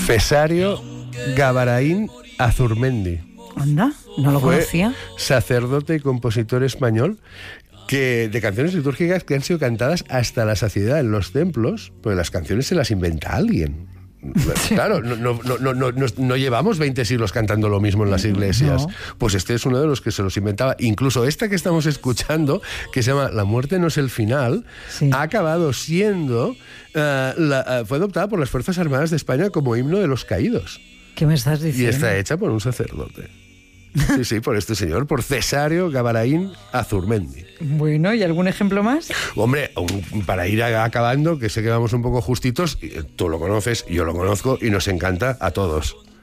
Cesario Gavarain Azurmendi. Anda, no lo conocía. Sacerdote y compositor español de canciones litúrgicas que han sido cantadas hasta la saciedad en los templos, porque las canciones se las inventa alguien. Claro, no llevamos 20 siglos cantando lo mismo en las iglesias. No. Pues este es uno de los que se los inventaba. Incluso esta que estamos escuchando, que se llama La muerte no es el final, sí, ha acabado siendo... fue adoptada por las Fuerzas Armadas de España como himno de los caídos. ¿Qué me estás diciendo? Y está hecha por un sacerdote. Sí, por este señor, por Cesario Gavarain Azurmendi. Bueno, ¿y algún ejemplo más? Hombre, para ir acabando, que sé que vamos un poco justitos, tú lo conoces, yo lo conozco y nos encanta a todos.